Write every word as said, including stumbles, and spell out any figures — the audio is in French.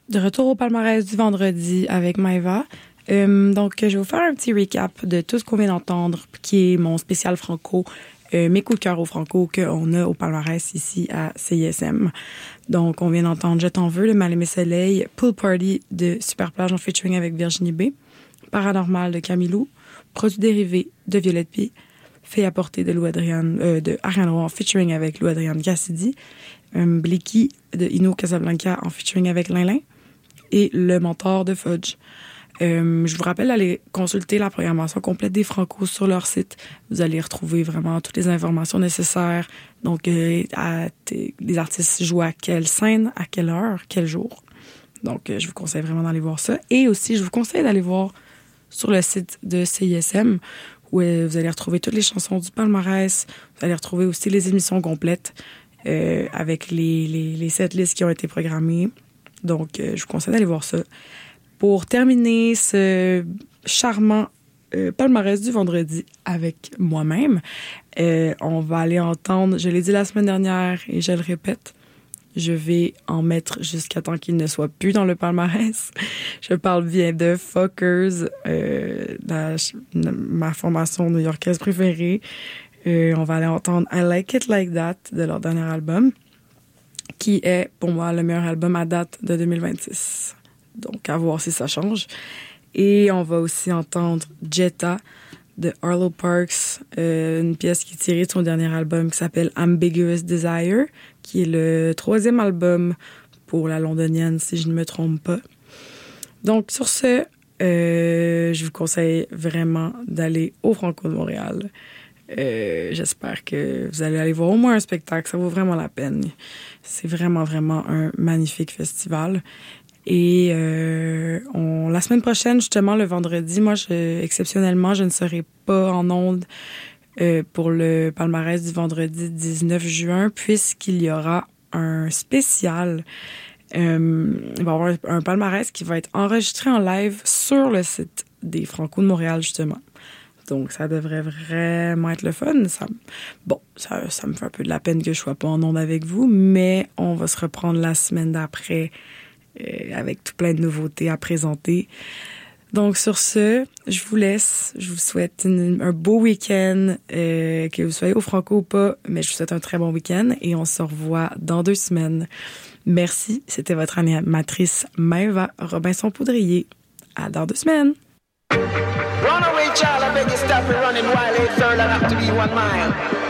De retour au palmarès du vendredi avec Maëva. Euh, donc, je vais vous faire un petit recap de tout ce qu'on vient d'entendre, qui est mon spécial Franco, euh, mes coups de cœur au Franco qu'on a au palmarès ici à C I S M. Donc, on vient d'entendre Je t'en veux, le Mal aimé soleil, Pool Party de Superplage en featuring avec Virginie B, Paranormal de Camilou, Produits dérivés de Violette P, Fait à porter de Lou Adriane, euh, de Ariane Roy en featuring avec Lou Adriane Cassidy, euh, Blicky de Ino Casablanca en featuring avec Lin-Lin, et Le Mentor de Fudge. Euh, je vous rappelle d'aller consulter la programmation complète des Franco sur leur site. Vous allez retrouver vraiment toutes les informations nécessaires. Donc, euh, à t- les artistes jouent à quelle scène, à quelle heure, quel jour. Donc, euh, je vous conseille vraiment d'aller voir ça. Et aussi, je vous conseille d'aller voir sur le site de C I S M où euh, vous allez retrouver toutes les chansons du palmarès. Vous allez retrouver aussi les émissions complètes euh, avec les, les, les setlists qui ont été programmées. Donc, euh, je vous conseille d'aller voir ça. Pour terminer ce charmant euh, palmarès du vendredi avec moi-même, euh, on va aller entendre, je l'ai dit la semaine dernière et je le répète, je vais en mettre jusqu'à temps qu'il ne soit plus dans le palmarès. Je parle bien de Fuckers, euh, la, ma formation new-yorkaise préférée. Euh, on va aller entendre I Like It Like That de leur dernier album, qui est, pour moi, le meilleur album à date de deux mille vingt-six. Donc, à voir si ça change. Et on va aussi entendre Jetta de Arlo Parks, euh, une pièce qui est tirée de son dernier album qui s'appelle Ambiguous Desire, qui est le troisième album pour la londonienne, si je ne me trompe pas. Donc, sur ce, euh, je vous conseille vraiment d'aller au Franco de Montréal. Euh, j'espère que vous allez aller voir au moins un spectacle. Ça vaut vraiment la peine. C'est vraiment, vraiment un magnifique festival. Et euh, on, la semaine prochaine, justement, le vendredi, moi, je, exceptionnellement, je ne serai pas en onde euh, pour le palmarès du vendredi dix-neuf juin, puisqu'il y aura un spécial. Euh, il va y avoir un, un palmarès qui va être enregistré en live sur le site des Franco de Montréal, justement. Donc, ça devrait vraiment être le fun. Ça, bon, ça, ça me fait un peu de la peine que je sois pas en onde avec vous, mais on va se reprendre la semaine d'après euh, avec tout plein de nouveautés à présenter. Donc, sur ce, je vous laisse. Je vous souhaite une, un beau week-end, euh, que vous soyez au Franco ou pas, mais je vous souhaite un très bon week-end et on se revoit dans deux semaines. Merci. C'était votre animatrice Maëva Robinson-Poudrier. À dans deux semaines. Run away, child, I beg you stop me running while it's third and have to be one mile.